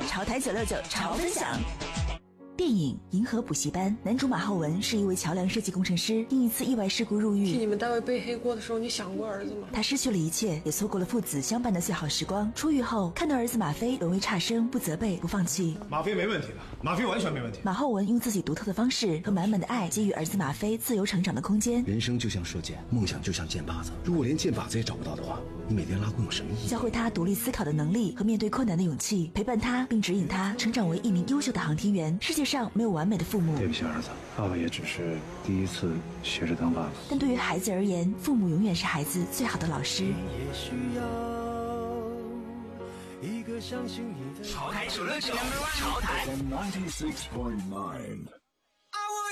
潮台969潮分享。电影《银河补习班》，男主马浩文是一位桥梁设计工程师，因一次意外事故入狱。 替你们单位背黑锅的时候，你想过儿子吗？ 他失去了一切，也错过了父子相伴的最好时光。出狱后，看到儿子马飞沦为差生，不责备，不放弃。 马飞没问题的，马飞完全没问题。 马浩文用自己独特的方式和满满的爱，给予儿子马飞自由成长的空间。 人生就像射箭，梦想就像箭靶子。如果连箭靶子也找不到的话，你每天拉弓有什么意义？ 教会他独立思考的能力和面对困难的勇气，陪伴他并指引他成长为一名优秀的航天员。世界上没有完美的父母， 对不起儿子，爸爸也只是第一次学着当爸爸。 但对于孩子而言，父母永远是孩子最好的老师。 也需要一个相信你的潮台969，潮台 96.9